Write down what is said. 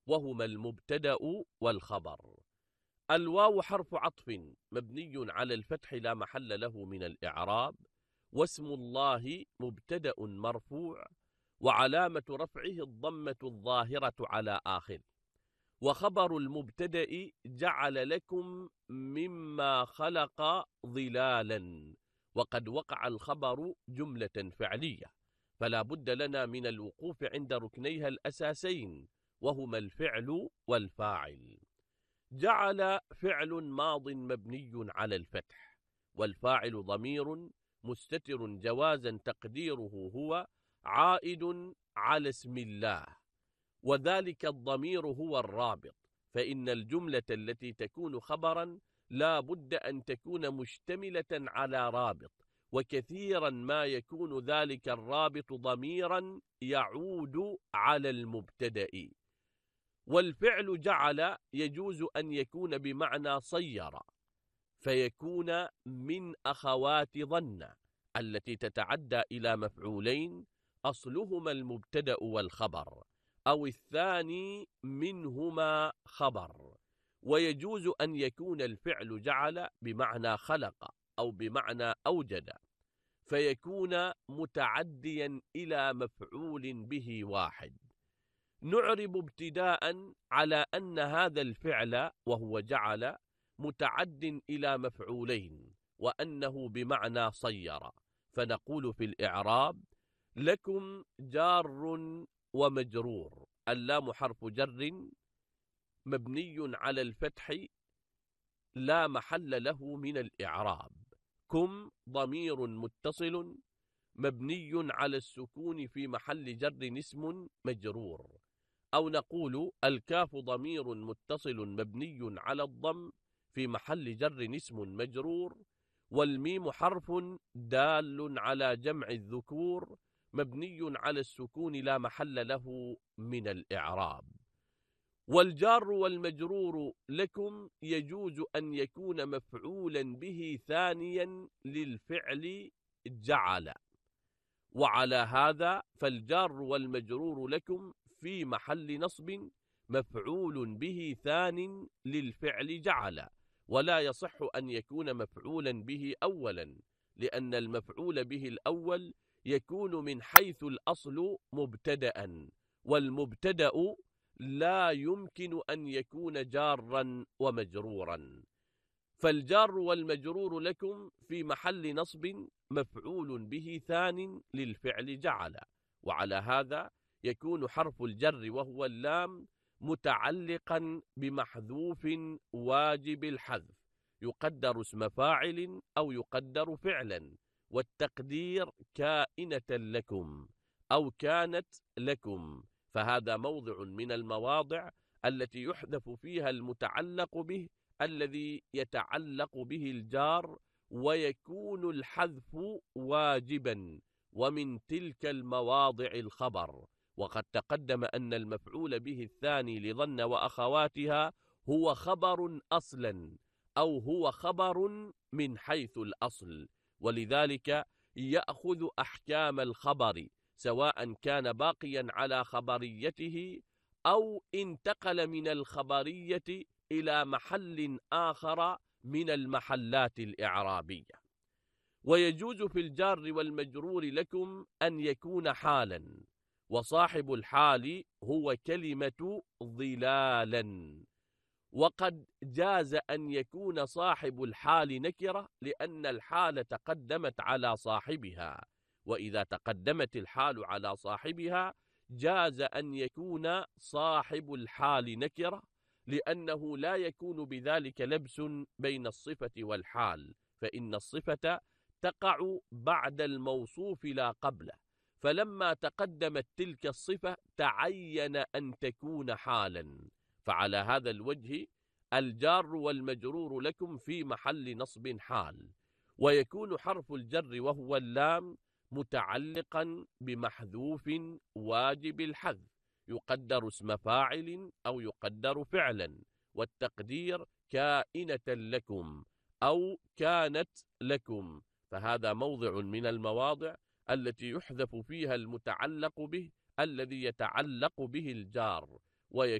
وهما المبتدأ والخبر. الواو حرف عطف مبني على الفتح لا محل له من الإعراب، واسم الله مبتدأ مرفوع وعلامة رفعه الضمة الظاهرة على آخر. وخبر المبتدأ جعل لكم مما خلق ظلالا، وقد وقع الخبر جملة فعلية، فلا بد لنا من الوقوف عند ركنيها الأساسين وهما الفعل والفاعل. جعل فعل ماض مبني على الفتح، والفاعل ضمير مستتر جوازا تقديره هو عائد على اسم الله، وذلك الضمير هو الرابط، فإن الجملة التي تكون خبرا لا بد أن تكون مشتملة على رابط، وكثيرا ما يكون ذلك الرابط ضميرا يعود على المبتدأ. والفعل جعل يجوز أن يكون بمعنى صير، فيكون من أخوات ظن التي تتعدى إلى مفعولين أصلهما المبتدأ والخبر، أو الثاني منهما خبر. ويجوز أن يكون الفعل جعل بمعنى خلق أو بمعنى أوجد، فيكون متعديا إلى مفعول به واحد. نعرب ابتداء على أن هذا الفعل وهو جعل متعد إلى مفعولين، وأنه بمعنى صير، فنقول في الإعراب: لكم جار ومجرور. اللام حرف جر مبني على الفتح لا محل له من الإعراب. كم ضمير متصل مبني على السكون في محل جر اسم مجرور. أو نقول الكاف ضمير متصل مبني على الضم في محل جر اسم مجرور. والميم حرف دال على جمع الذكور مبني على السكون لا محل له من الإعراب. والجار والمجرور لكم يجوز أن يكون مفعولا به ثانيا للفعل جعل، وعلى هذا فالجار والمجرور لكم في محل نصب مفعول به ثان للفعل جعل، ولا يصح أن يكون مفعولا به أولا، لأن المفعول به الأول يكون من حيث الأصل مبتدأ، والمبتدأ لا يمكن أن يكون جارا ومجرورا. فالجار والمجرور لكم في محل نصب مفعول به ثان للفعل جعل، وعلى هذا يكون حرف الجر وهو اللام متعلقا بمحذوف واجب الحذف، يقدر اسم فاعل أو يقدر فعلا، والتقدير كائنة لكم أو كانت لكم، فهذا موضع من المواضع التي يحذف فيها المتعلق به الذي يتعلق به الجار، ويكون الحذف واجبا، ومن تلك المواضع الخبر. وقد تقدم أن المفعول به الثاني لظن وأخواتها هو خبر أصلا، أو هو خبر من حيث الأصل، ولذلك يأخذ أحكام الخبر سواء كان باقيا على خبريته أو انتقل من الخبرية إلى محل آخر من المحلات الإعرابية. ويجوز في الجار والمجرور لكم أن يكون حالا، وصاحب الحال هو كلمة ظلالا. وقد جاز أن يكون صاحب الحال نكرة لأن الحال تقدمت على صاحبها، وإذا تقدمت الحال على صاحبها جاز أن يكون صاحب الحال نكرة، لأنه لا يكون بذلك لبس بين الصفة والحال، فإن الصفة تقع بعد الموصوف لا قبله، فلما تقدمت تلك الصفة تعين أن تكون حالا. فعلى هذا الوجه الجار والمجرور لكم في محل نصب حال، ويكون حرف الجر وهو اللام متعلقا بمحذوف واجب الحذف، يقدر اسم فاعل أو يقدر فعلا، والتقدير كائنة لكم أو كانت لكم، فهذا موضع من المواضع التي يحذف فيها المتعلق به الذي يتعلق به الجار،